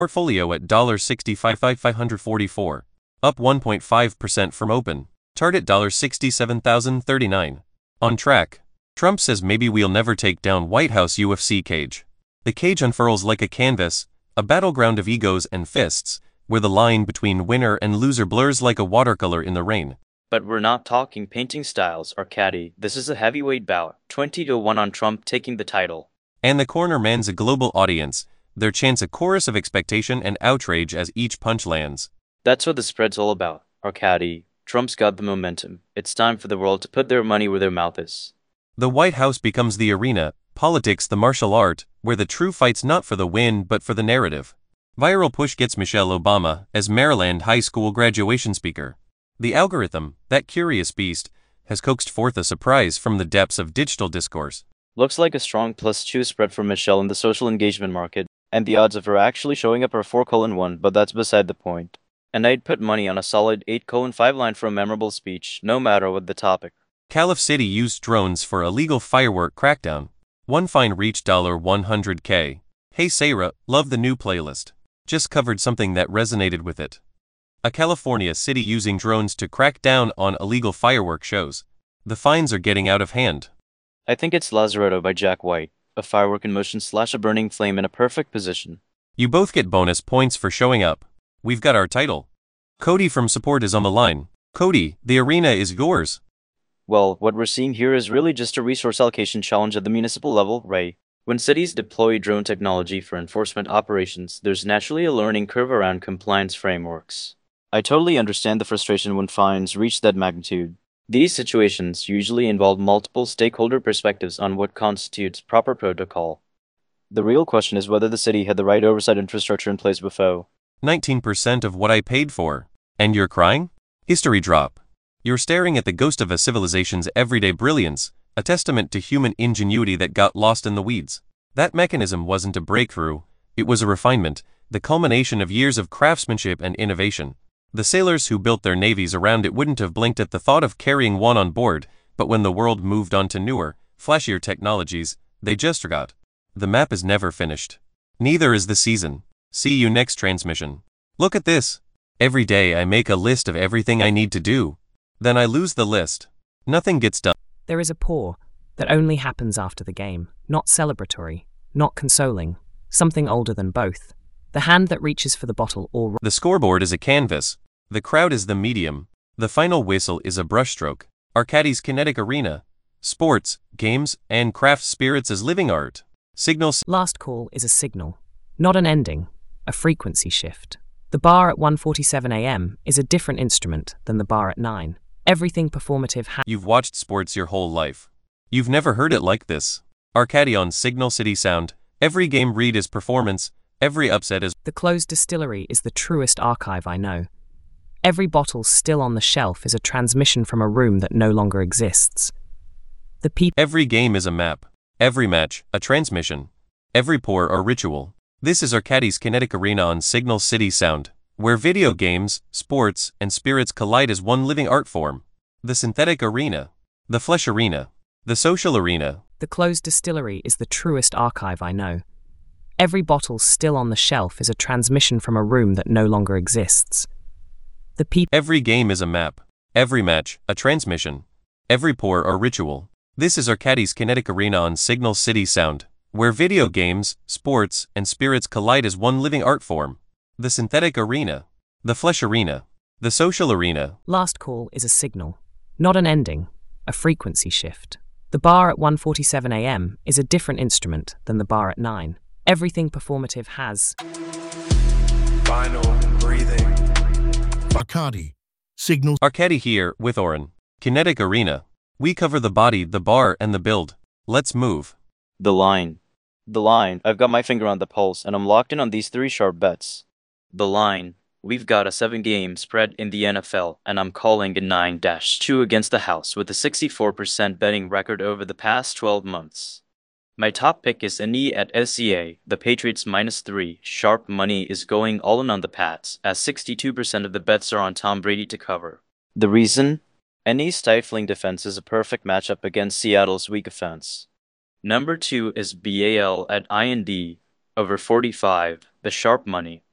Portfolio at $65,544, up 1.5% from open. Target $67,039. On track. Trump says maybe we'll never take down White House UFC cage. The cage unfurls like a canvas, a battleground of egos and fists, where the line between winner and loser blurs like a watercolor in the rain. But we're not talking painting styles, Arkady. This is a heavyweight bout, 20-1 on Trump taking the title. And the corner man's a global audience. There chants a chorus of expectation and outrage as each punch lands. That's what the spread's all about, Arkady. Trump's got the momentum. It's time for the world to put their money where their mouth is. The White House becomes the arena, politics the martial art, where the true fight's not for the win but for the narrative. Viral push gets Michelle Obama as Maryland high school graduation speaker. The algorithm, that curious beast, has coaxed forth a surprise from the depths of digital discourse. Looks like a strong +2 spread for Michelle in the social engagement market, and the odds of her actually showing up are 4:1, but that's beside the point. And I'd put money on a solid 8:5 line for a memorable speech, no matter what the topic. Calif City used drones for illegal firework crackdown. One fine reached $100K. Hey Sarah, love the new playlist. Just covered something that resonated with it. A California city using drones to crack down on illegal firework shows. The fines are getting out of hand. I think it's Lazaretto by Jack White. A firework in motion / a burning flame in a perfect position. You both get bonus points for showing up. We've got our title. Cody from Support is on the line. Cody, the arena is yours. Well, what we're seeing here is really just a resource allocation challenge at the municipal level, Ray. When cities deploy drone technology for enforcement operations, there's naturally a learning curve around compliance frameworks. I totally understand the frustration when fines reach that magnitude. These situations usually involve multiple stakeholder perspectives on what constitutes proper protocol. The real question is whether the city had the right oversight infrastructure in place before. 19% of what I paid for. And you're crying? History drop. You're staring at the ghost of a civilization's everyday brilliance, a testament to human ingenuity that got lost in the weeds. That mechanism wasn't a breakthrough, it was a refinement, the culmination of years of craftsmanship and innovation. The sailors who built their navies around it wouldn't have blinked at the thought of carrying one on board, but when the world moved on to newer, flashier technologies, they just forgot. The map is never finished. Neither is the season. See you next transmission. Look at this. Every day I make a list of everything I need to do. Then I lose the list. Nothing gets done. There is a pour that only happens after the game, not celebratory, not consoling, something older than both. The hand that reaches for the bottle or... The scoreboard is a canvas. The crowd is the medium. The final whistle is a brushstroke. Arkady's kinetic arena. Sports, games, and craft spirits as living art. Signals. Last call is a signal, not an ending, a frequency shift. The bar at 1:47 a.m. is a different instrument than the bar at 9. Everything performative You've watched sports your whole life. You've never heard it like this. Arkady on Signal City Sound. Every game read is performance. Every upset is... The closed distillery is the truest archive I know. Every bottle still on the shelf is a transmission from a room that no longer exists. Every game is a map. Every match, a transmission. Every pour, a ritual. This is Arkady's kinetic arena on Signal City Sound, where video games, sports, and spirits collide as one living art form. The synthetic arena. The flesh arena. The social arena. The closed distillery is the truest archive I know. Every bottle still on the shelf is a transmission from a room that no longer exists. Every game is a map. Every match, a transmission. Every pour, a ritual. This is Arkady's kinetic arena on Signal City Sound, where video games, sports, and spirits collide as one living art form. The synthetic arena. The flesh arena. The social arena. Last call is a signal, not an ending, a frequency shift. The bar at 1:47 a.m. is a different instrument than the bar at 9. Everything performative has... Final breathing. Arkady. Signal. Arkady here, with Oren. Kinetic arena. We cover the body, the bar, and the build. Let's move. The line. The line. I've got my finger on the pulse, and I'm locked in on these 3 sharp bets. The line. We've got a 7-game spread in the NFL, and I'm calling a 9-2 against the house with a 64% betting record over the past 12 months. My top pick is NE at SCA. The Patriots -3. Sharp money is going all in on the Pats, as 62% of the bets are on Tom Brady to cover. The reason? NE's stifling defense is a perfect matchup against Seattle's weak offense. Number 2 is BAL at IND, over 45, the sharp money.